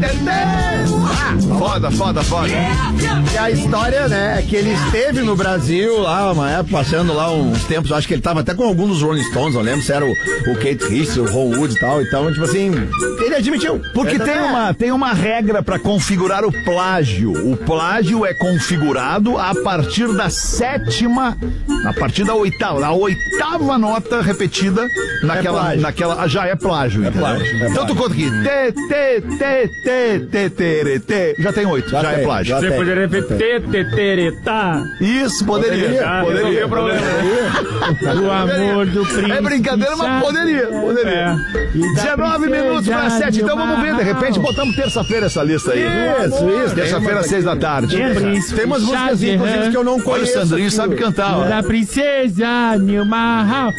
Foda. E a história, né, é que ele esteve no Brasil lá, uma época, passando lá uns tempos, eu acho que ele tava até com alguns dos Rolling Stones, não lembro se era o Kate Richards, o Ron Wood e tal, então, tipo assim, ele admitiu. Porque tem uma regra pra configurar o plágio. O plágio é configurado a partir da sétima, a partir da oitava. A oitava nota repetida naquela já é plágio. É plágio. Então tu conta aqui. Já tem 8. Já é plágio. Você poderia repetir, tá? Isso, poderia. Poderia. O amor do príncipe. É brincadeira, mas poderia. 19 minutos para 7, então vamos ver. De repente botamos terça-feira essa lista aí. Isso. Terça-feira, 6 da tarde. Tem umas músicas, inclusive, que eu não conheço. Olha, o Sandrinho sabe cantar, ó. Da princesa Nilmahal.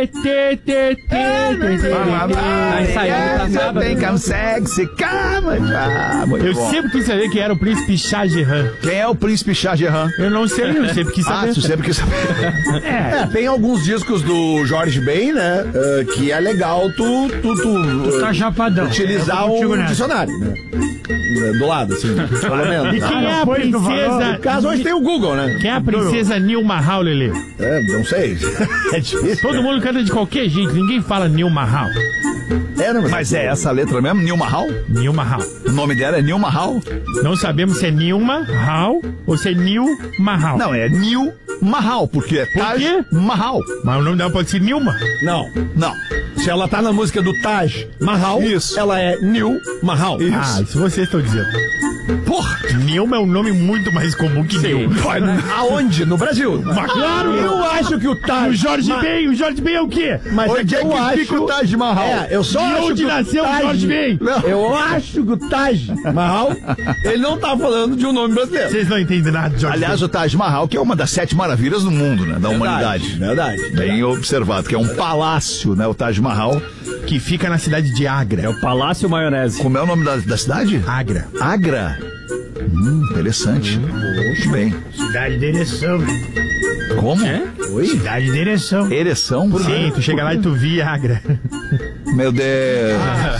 Eu sempre quis saber quem era o príncipe Shah Jahan. Quem é o príncipe Shah Jahan? Eu não sei, eu sempre quis saber. Tu sempre quis saber. Tem alguns discos do Jorge Ben, né? Que é legal tu tá chapadão. utilizar um dicionário, né? Do lado, assim, pelo menos. E quem é a princesa? No caso, hoje tem o Google, né? Quem é a princesa Nilmahal, Lelê? Não sei. É difícil. Todo mundo canta de qualquer jeito, ninguém fala Nilmahal. Mas é essa letra mesmo? Nilmahal? Nilmahal. O nome dela é Nilmahal? Não sabemos se é Nilmahal ou se é Nilmahal. Não, é Nilmahal, porque é Taj Mahal. Mas o nome dela pode ser Nilma. Não. Se ela tá na música do Taj Mahal, isso, ela é Nilmahal. Isso vocês estão dizendo. Porra! Nilma é um nome muito mais comum que Nilma. Aonde? No Brasil. Mas claro, eu acho que o Taj... O Jorge Ben é o quê? Mas onde é que fica o Taj Mahal? Eu só acho onde que nasceu o Jorge Ben? Eu acho que o Taj Mahal, ele não tá falando de um nome brasileiro. Vocês não entendem nada de Jorge Ben. Aliás, o Taj Mahal, que é uma das 7 maravilhas do mundo, né? Da humanidade. Verdade. Bem observado, que é um palácio, né? O Taj Mahal. Que fica na cidade de Agra. É o Palácio Maionese. Como é o nome da cidade? Agra. Agra. Interessante. Muito bem. Cidade de ereção. Como? Oi? Cidade de ereção. Ereção? Sim, tu chega lá e tu via Agra. Meu Deus.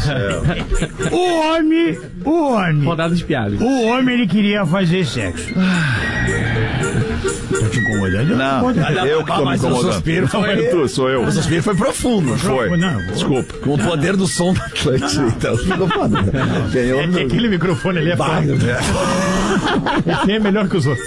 O homem. Rodada de piadas. O homem, ele queria fazer sexo. Tô te incomodando? Não, eu que tô me incomodando. O suspiro Sou eu. O suspiro foi profundo. Foi. Não, Desculpa. Com o poder do som da Atlântica. Então, ficou foda. É que aquele microfone ali é foda. Esse é melhor que os outros.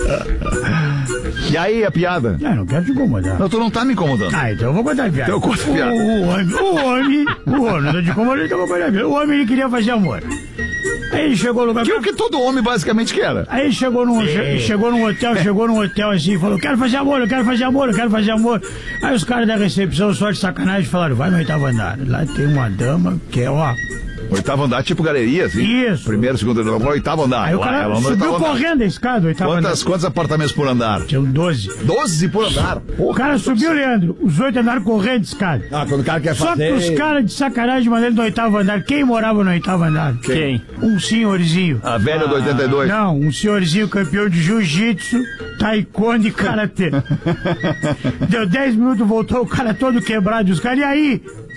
E aí, a piada? Não quero te incomodar. Não, tu não tá me incomodando. Então eu vou contar a piada. Então conta a piada. O homem, não tô te incomodando, então eu vou contar a piada. O homem, ele queria fazer amor. Aí ele chegou no lugar... Que é o que todo homem basicamente quer. Aí ele chegou num hotel assim e falou, quero fazer amor. Aí os caras da recepção, só de sacanagem, falaram, vai no 8º andar. Lá tem uma dama que é, ó... 8º andar, tipo galeria, assim? Isso. Primeiro, segundo, 8º andar. Aí o cara subiu correndo a escada, 8º andar. Quantos apartamentos por andar? Tinham 12. 12 por andar? O cara subiu, Leandro, os 8 andaram correndo a escada. Quando o cara quer Só fazer... que os caras de sacanagem mandaram no 8º andar. Quem morava no 8º andar? Quem? Um senhorzinho. A velha do 82? Não, um senhorzinho campeão de jiu-jitsu, taekwondo e karatê. Deu 10 minutos, voltou o cara todo quebrado. Os caras, e aí?